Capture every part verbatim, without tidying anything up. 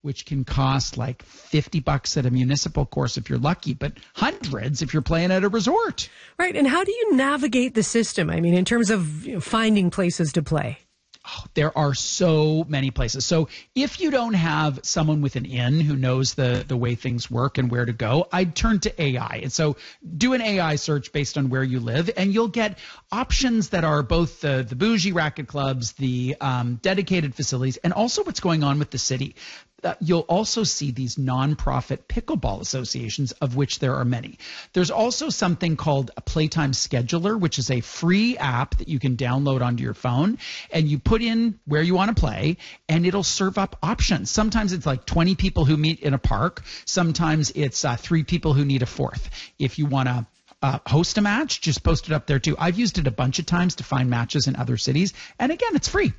which can cost like fifty bucks at a municipal course if you're lucky, but hundreds if you're playing at a resort. Right. And how do you navigate the system? I mean, in terms of you know, finding places to play. Oh, there are so many places. So if you don't have someone with an in who knows the, the way things work and where to go, I'd turn to A I. And so do an A I search based on where you live, and you'll get options that are both the, the bougie racket clubs, the um, dedicated facilities, and also what's going on with the city. Uh, you'll also see these nonprofit pickleball associations, of which there are many. There's also something called a Playtime Scheduler, which is a free app that you can download onto your phone, and you put in where you want to play, and it'll serve up options. Sometimes it's like twenty people who meet in a park. Sometimes it's uh, three people who need a fourth. If you want to Uh, host a match, just post it up there too. I've used it a bunch of times to find matches in other cities. And again, it's free.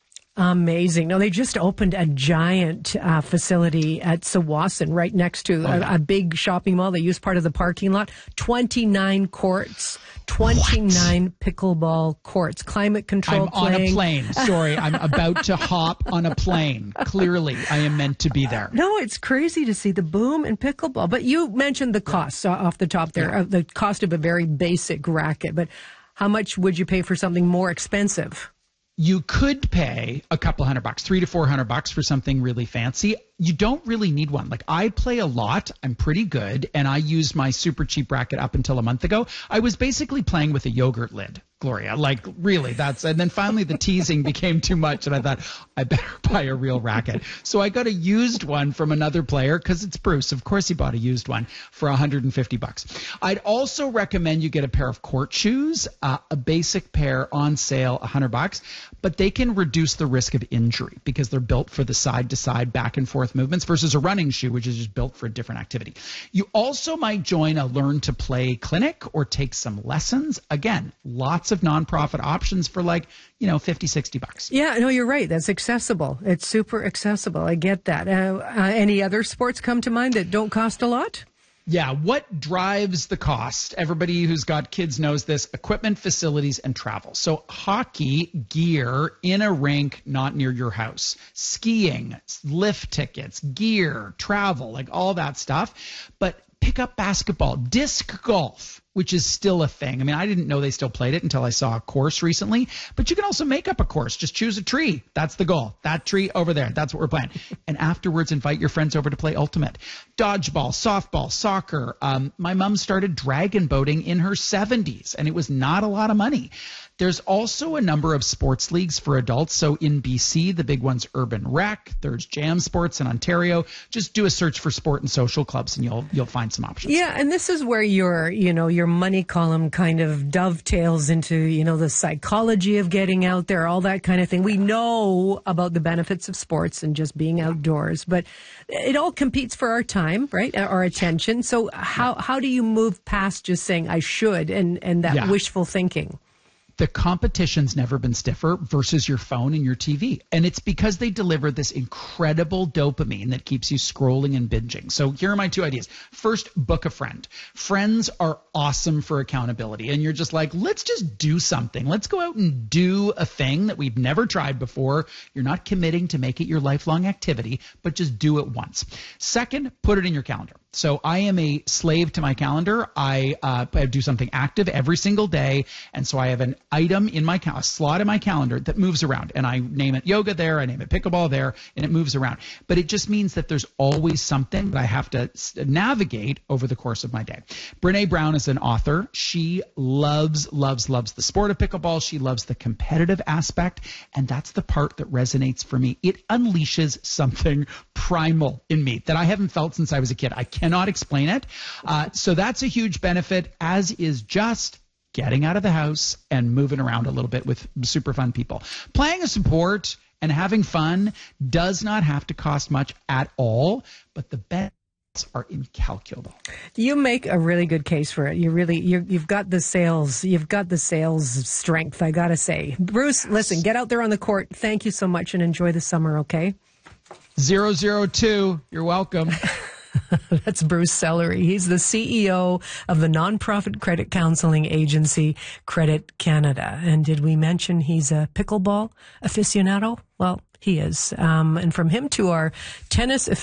Amazing. No, they just opened a giant uh, facility at Tsawwassen right next to oh, yeah. a, a big shopping mall. They use part of the parking lot. twenty-nine courts, twenty-nine what? Pickleball courts, climate control. I'm playing. on a plane. Sorry, I'm about to hop on a plane. Clearly, I am meant to be there. No, it's crazy to see the boom in pickleball. But you mentioned the costs yeah. off the top there, yeah. uh, the cost of a very basic racket. But how much would you pay for something more expensive? You could pay a couple hundred bucks, three to four hundred bucks for something really fancy. You don't really need one. Like I play a lot. I'm pretty good. And I used my super cheap racket up until a month ago. I was basically playing with a yogurt lid, Gloria. Like really, that's, and then finally the teasing became too much. And I thought I better buy a real racket. So I got a used one from another player because it's Bruce. Of course he bought a used one for one hundred fifty bucks. I'd also recommend you get a pair of court shoes, uh, a basic pair on sale, one hundred bucks, but they can reduce the risk of injury because they're built for the side to side, back and forth movements versus a running shoe, which is just built for a different activity. You also might join a learn to play clinic or take some lessons. Again, lots of nonprofit options for like, you know, fifty, sixty bucks. Yeah, no, you're right. That's accessible. It's super accessible. I get that. Uh, uh, any other sports come to mind that don't cost a lot? Yeah, what drives the cost? Everybody who's got kids knows this: equipment, facilities, and travel. So hockey gear in a rink not near your house, skiing, lift tickets, gear, travel, like all that stuff. But pick up basketball, disc golf, which is still a thing. I mean, I didn't know they still played it until I saw a course recently, but you can also make up a course. Just choose a tree. That's the goal. That tree over there. That's what we're playing. And afterwards, invite your friends over to play ultimate. Dodgeball, softball, soccer. Um, my mom started dragon boating in her seventies, and it was not a lot of money. There's also a number of sports leagues for adults. So in B C, the big one's Urban Rec. There's Jam Sports in Ontario. Just do a search for sport and social clubs, and you'll you'll find some options. Yeah, and this is where your you know your money column kind of dovetails into you know the psychology of getting out there, all that kind of thing. We know about the benefits of sports and just being outdoors, but it all competes for our time, right? Our attention. So how how do you move past just saying I should and and that yeah. wishful thinking? The competition's never been stiffer versus your phone and your T V. And it's because they deliver this incredible dopamine that keeps you scrolling and binging. So here are my two ideas. First, book a friend. Friends are awesome for accountability. And you're just like, let's just do something. Let's go out and do a thing that we've never tried before. You're not committing to make it your lifelong activity, but just do it once. Second, put it in your calendar. So I am a slave to my calendar. I, uh, I do something active every single day. And so I have an item in my cal- a slot in my calendar that moves around. And I name it yoga there, I name it pickleball there, and it moves around. But it just means that there's always something that I have to s- navigate over the course of my day. Brene Brown is an author. She loves, loves, loves the sport of pickleball. She loves the competitive aspect. And that's the part that resonates for me. It unleashes something primal in me that I haven't felt since I was a kid. I cannot explain it. Uh, so that's a huge benefit, as is just getting out of the house and moving around a little bit with super fun people. Playing a sport and having fun does not have to cost much at all, but the benefits are incalculable. You make a really good case for it. You really, you you've got the sales, you've got the sales strength, I gotta say. Bruce, listen, get out there on the court. Thank you so much and enjoy the summer, okay? zero zero two, you're welcome. That's Bruce Sellery. He's the C E O of the nonprofit credit counseling agency Credit Canada. And did we mention he's a pickleball aficionado? Well, He is. Um, and from him to our tennis